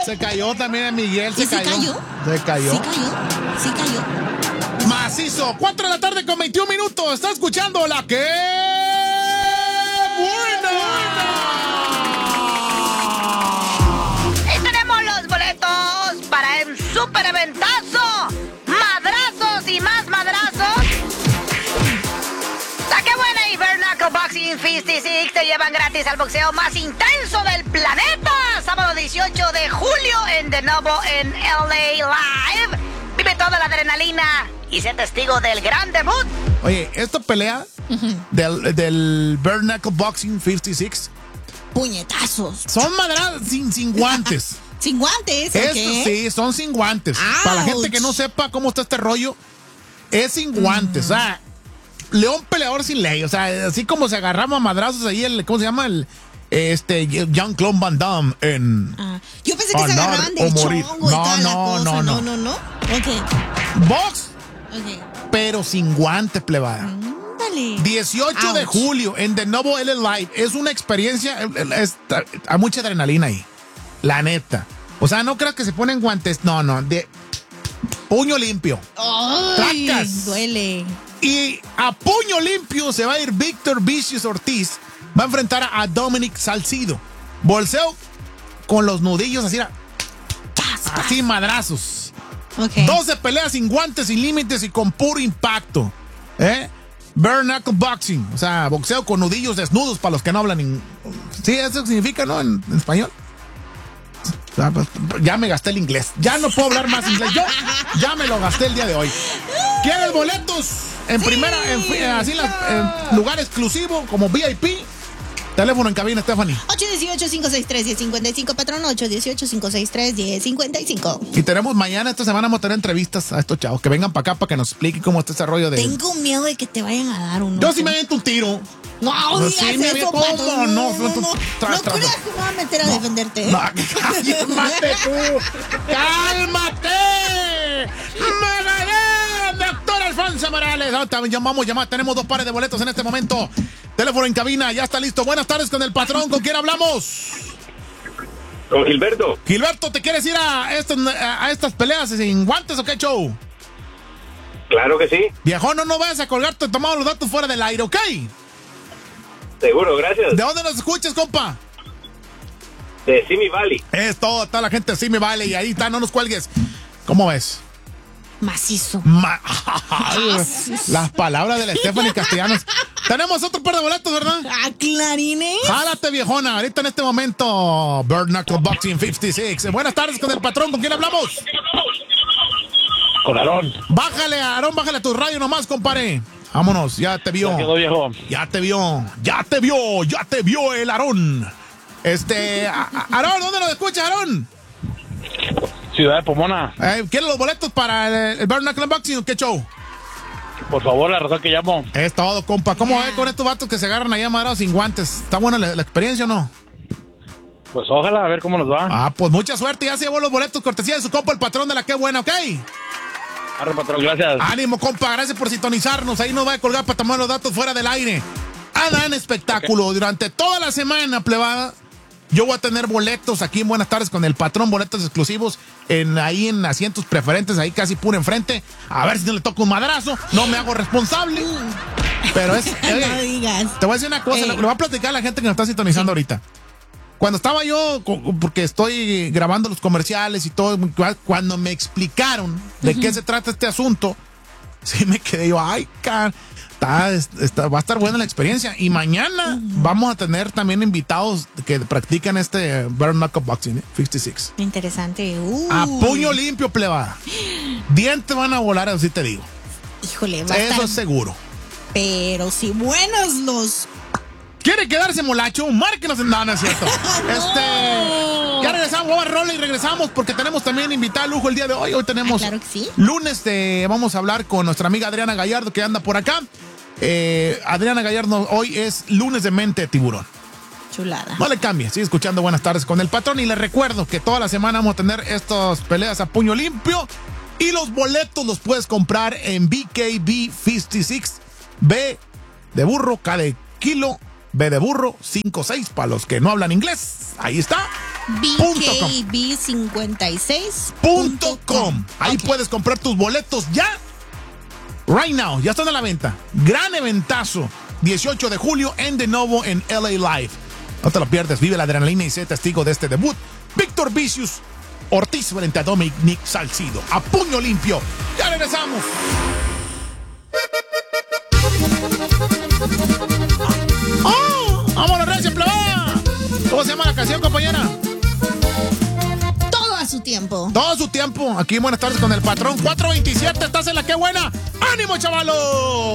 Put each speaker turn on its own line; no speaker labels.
Se cayó también Miguel,
¿Y se cayó?
Se cayó.
Sí cayó.
Macizo, 4 de la tarde con 21 minutos. Está escuchando la que buena.
Y tenemos los boletos para el super eventazo. Madrazos y más madrazos. La que buena y Bare Knuckle Boxing 56 te llevan gratis al boxeo más intenso del planeta. Sábado 18 de julio en De Novo en LA Live. Vive toda la adrenalina y sé testigo del gran debut.
Oye, esta pelea del Bare Knuckle Boxing 56
Puñetazos.
son madrazos sin guantes.
Sin guantes, ¿ok?
Eso sí, son sin guantes.
Ouch.
Para la gente que no sepa cómo está este rollo, es sin guantes. O sea, león peleador sin ley. O sea, así como se agarraba a madrazos ahí ¿cómo se llama? Jean-Claude Van Damme en...
Yo pensé que se agarraban del chongo y toda la cosa. No. Ok.
Box, pero sin guantes, plebada.
Dale.
18 de julio en The Novo LA Live. Es una experiencia, hay mucha adrenalina ahí. La neta. O sea, no creas que se ponen guantes. No, de puño limpio.
Ay,
¡Tracas!
duele.
Y a puño limpio se va a ir Víctor Vicious Ortiz. Va a enfrentar a Dominic Salcido. Bolseo con los nudillos así madrazos.
Okay.
12 peleas sin guantes, sin límites y con puro impacto. Bare Knuckle Boxing. O sea, boxeo con nudillos desnudos para los que no hablan. Sí, eso significa, ¿no? En español. Ya me gasté el inglés. Ya no puedo hablar más inglés. Yo ya me lo gasté el día de hoy. ¿Quieres boletos? En primera, en lugar exclusivo, como VIP. Teléfono en cabina, Stephanie.
818-563-1055, patrón. 818-563-1055.
Y tenemos mañana, esta semana, vamos a tener entrevistas a estos chavos que vengan para acá para que nos expliquen cómo está ese rollo de...
Tengo miedo de que te vayan a dar un...
Yo sí me aviento un tiro.
No digas eso, patrón. No creas que me va a meter a defenderte.
No, cálmate tú. ¡Cálmate! ¡Me gané, doctor Alfonso Morales! Vamos a llamar. Tenemos 2 pares de boletos en este momento. Teléfono en cabina, ya está listo. Buenas tardes con el patrón. ¿Con quién hablamos?
Con Gilberto.
Gilberto, ¿te quieres ir a estas peleas sin guantes o qué show?
Claro que sí.
Viejón, no vayas a colgarte. Tomamos los datos fuera del aire, ¿ok?
Seguro, gracias.
¿De dónde nos escuchas, compa?
De Simi Valley.
Es todo, está la gente de Simi Valley y ahí está, no nos cuelgues. ¿Cómo ves?
Macizo.
Las palabras de la Stephanie Castellanos. Tenemos otro par de boletos, ¿verdad?
Clarines.
Jálate, viejona. Ahorita en este momento, Bare Knuckle Boxing 56. Buenas tardes con el patrón. ¿Con quién hablamos?
Con Aarón.
Bájale, Aarón, bájale a tu radio nomás, compadre. Vámonos, ya te vio.
Ya quedó, viejo.
Ya te vio el Aarón. Aarón, ¿dónde nos escuchas, Aarón?
Ciudad de Pomona.
¿Quieres los boletos para el Bare Knuckle Boxing o qué show?
Por favor, la razón que llamo.
Es todo, compa. ¿Cómo ves con estos vatos que se agarran allá amarrados sin guantes? ¿Está buena la experiencia o no?
Pues ojalá, a ver cómo nos va.
Pues mucha suerte. Ya se llevó los boletos, cortesía de su compa, el patrón de la Qué Buena, ¿ok?
Arre, patrón, gracias.
Ánimo, compa. Gracias por sintonizarnos. Ahí nos va a colgar para tomar los datos fuera del aire. Hagan espectáculo durante toda la semana, plebada. Yo voy a tener boletos aquí en Buenas Tardes con el patrón, boletos exclusivos ahí en asientos preferentes, ahí casi puro enfrente. A ver si no le toco un madrazo, no me hago responsable. Pero es...
No digas.
Te voy a decir una cosa, le voy a platicar a la gente que nos está sintonizando ahorita. Cuando estaba yo, porque estoy grabando los comerciales y todo, cuando me explicaron de qué se trata este asunto, sí me quedé yo, ay, va a estar buena la experiencia. Y mañana vamos a tener también invitados que practican Bare Knuckle Boxing 56.
Interesante.
A puño limpio, plebada. Dientes van a volar, así te digo.
Híjole, va a
Eso
estar...
es seguro.
Pero si buenos los...
¿Quiere quedarse molacho? Márquenos en... No, no es cierto. Ya regresamos, vamos a rola y regresamos porque tenemos también invitado a lujo el día de hoy. Hoy tenemos
claro que sí.
Lunes vamos a hablar con nuestra amiga Adriana Gallardo que anda por acá. Adriana Gallardo, hoy es lunes de mente de tiburón.
Chulada.
No le cambie, sigue escuchando Buenas Tardes con el patrón y les recuerdo que toda la semana vamos a tener estas peleas a puño limpio y los boletos los puedes comprar en BKB 56. B de burro, K de kilo, B de burro, 56 para los que no hablan inglés. Ahí está.
BKB56.com.
Ahí puedes comprar tus boletos ya. Right now, ya están a la venta. Gran eventazo. 18 de julio en De Novo en LA Live. No te lo pierdas. Vive la adrenalina y sé testigo de este debut. Víctor Vicious Ortiz frente a Dominic Salcido. A puño limpio. Ya regresamos. ¡Oh! ¡Vámonos, recio, plebada! ¿Cómo se llama la canción, compañera?
Todo a su tiempo.
Todo a su tiempo. Aquí, buenas tardes con el patrón. 427, estás en la que buena. ¡Ánimo, chavalo!